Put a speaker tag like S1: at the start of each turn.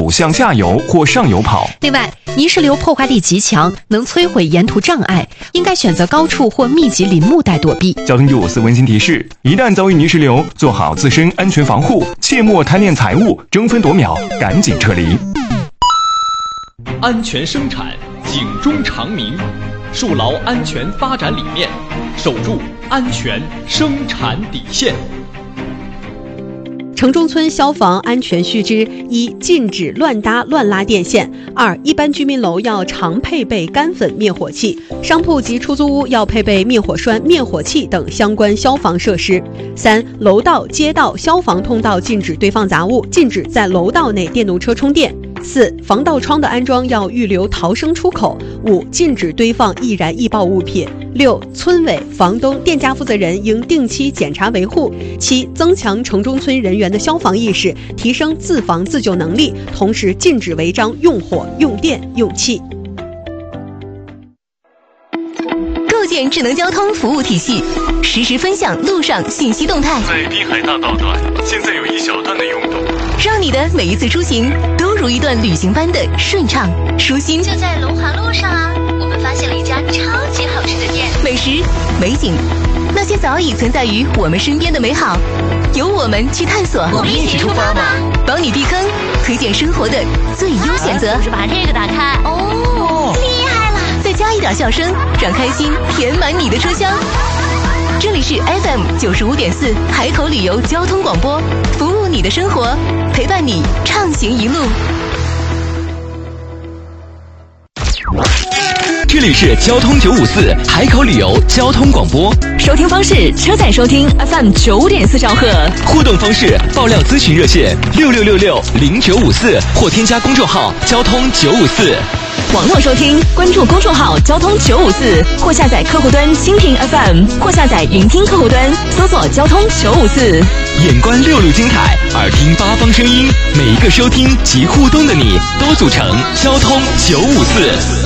S1: 主向下游或上游跑。
S2: 另外，泥石流破坏力极强，能摧毁沿途障碍，应该选择高处或密集林木带躲避。
S1: 交通954温馨提示：一旦遭遇泥石流，做好自身安全防护，切莫贪恋财物，争分夺秒，赶紧撤离。
S3: 安全生产，警钟长鸣，树牢安全发展理念，守住安全生产底线。
S4: 城中村消防安全须知：一、禁止乱搭乱拉电线；二、一般居民楼要常配备干粉灭火器，商铺及出租屋要配备灭火栓、灭火器等相关消防设施。三、楼道、街道、消防通道禁止堆放杂物，禁止在楼道内电动车充电。四、防盗窗的安装要预留逃生出口。五、禁止堆放易燃易爆物品。六、村委、房东、店家负责人应定期检查维护。七、增强城中村人员的消防意识，提升自防自救能力，同时禁止违章用火、用电、用气。
S5: 构建智能交通服务体系，实时分享路上信息动态。
S6: 在滨海大道段，现在有一小段的拥堵，
S5: 让你的每一次出行都如一段旅行般的顺畅舒心。
S7: 就在龙华路上啊，我们发现了一家超级好吃的店，
S5: 美食、美景，那些早已存在于我们身边的美好，由我们去探索。
S7: 我们一起出发吧，
S5: 帮你避坑，推荐生活的最优选择。
S7: 就是把这个打开，哦，厉害了！
S5: 再加一点笑声，让开心填满你的车厢。这里是 FM95.4海口旅游交通广播，服务你的生活，陪伴你畅行一路。
S8: 这里是交通954海口旅游交通广播，
S5: 收听方式：车载收听 FM9.4兆赫，
S8: 互动方式：爆料咨询热线66660954或添加公众号交通954。
S5: 网络收听，关注公众号交通954，或下载客户端蜻蜓 FM， 或下载云听客户端，搜索交通954。
S8: 眼观6路精彩，耳听8方声音，每一个收听及互动的你，都组成交通954。